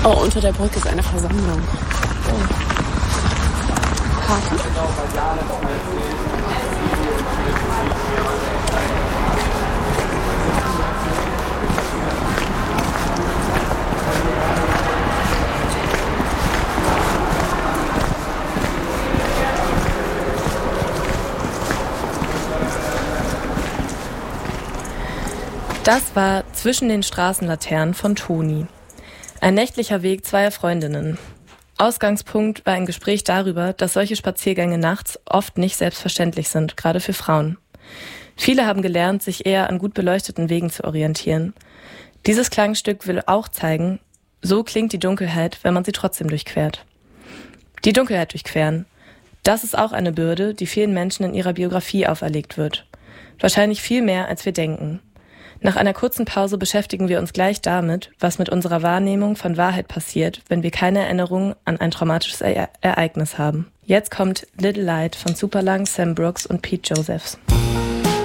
Oh, unter der Brücke ist eine Versammlung. Oh. Party? Das war Zwischen den Straßenlaternen von Toni. Ein nächtlicher Weg zweier Freundinnen. Ausgangspunkt war ein Gespräch darüber, dass solche Spaziergänge nachts oft nicht selbstverständlich sind, gerade für Frauen. Viele haben gelernt, sich eher an gut beleuchteten Wegen zu orientieren. Dieses Klangstück will auch zeigen, so klingt die Dunkelheit, wenn man sie trotzdem durchquert. Die Dunkelheit durchqueren. Das ist auch eine Bürde, die vielen Menschen in ihrer Biografie auferlegt wird. Wahrscheinlich viel mehr, als wir denken. Nach einer kurzen Pause beschäftigen wir uns gleich damit, was mit unserer Wahrnehmung von Wahrheit passiert, wenn wir keine Erinnerung an ein traumatisches Ereignis haben. Jetzt kommt Little Light von Superlang, Sam Brooks und Pete Josephs.